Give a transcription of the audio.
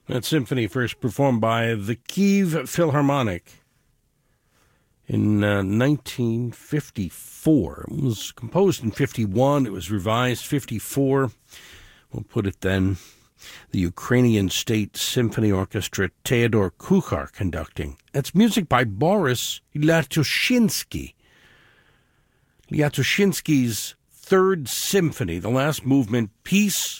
That symphony first performed by the Kyiv Philharmonic in 1954. It was composed in 51. It was revised 54. We'll put it then. The Ukrainian State Symphony Orchestra, Theodor Kuchar conducting. That's music by Boris Lyatoshinsky. Lyatoshinsky's Third Symphony, the last movement, Peace